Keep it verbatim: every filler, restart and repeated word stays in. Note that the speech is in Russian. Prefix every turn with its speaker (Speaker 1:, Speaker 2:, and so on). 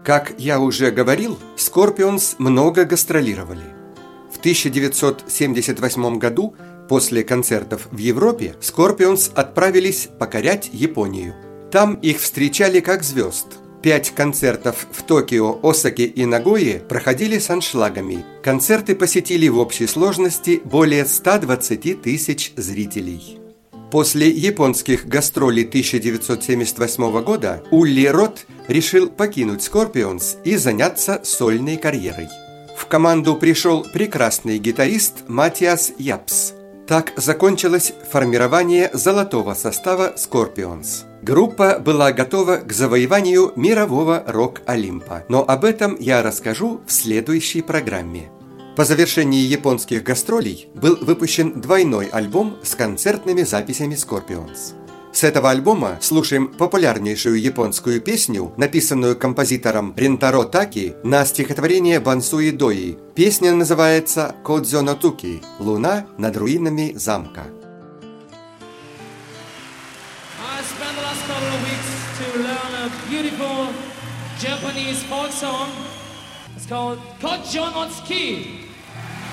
Speaker 1: Как я уже говорил, Scorpions много гастролировали. В тысяча девятьсот семьдесят восьмом году, после концертов в Европе, Scorpions отправились покорять Японию. Там их встречали как звезд. Пять концертов в Токио, Осаке и Нагое проходили с аншлагами. Концерты посетили в общей сложности более ста двадцати тысяч зрителей. После японских гастролей тысяча девятьсот семьдесят восьмого года Улли Рот решил покинуть Scorpions и заняться сольной карьерой. В команду пришел прекрасный гитарист Матиас Япс. Так закончилось формирование золотого состава Scorpions. Группа была готова к завоеванию мирового рок-олимпа, но об этом я расскажу в следующей программе. По завершении японских гастролей был выпущен двойной альбом с концертными записями Scorpions. С этого альбома слушаем популярнейшую японскую песню, написанную композитором Рентаро Таки на стихотворение Бансуи Дои. Песня называется «Кодзё но Туки» – «Луна над руинами замка».
Speaker 2: I spent the last couple of weeks to learn a beautiful Japanese folk song. It's called Kojo no Tsuki.